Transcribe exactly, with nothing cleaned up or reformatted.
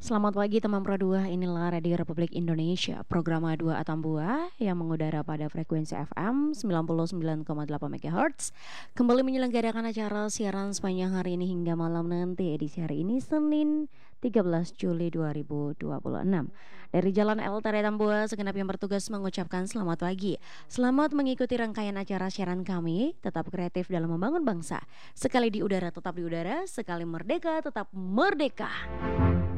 Selamat pagi teman Pro dua, inilah Radio Republik Indonesia, program A dua Atambua yang mengudara pada frekuensi F M sembilan puluh sembilan koma delapan MHz. Kembali menyelenggarakan acara siaran sepanjang hari ini hingga malam nanti. Edisi hari ini Senin tiga belas Juli dua ribu dua puluh enam. Dari Jalan L T R Tambua, segenap yang bertugas mengucapkan selamat pagi. Selamat mengikuti rangkaian acara siaran kami, tetap kreatif dalam membangun bangsa. Sekali di udara tetap di udara, sekali merdeka tetap merdeka.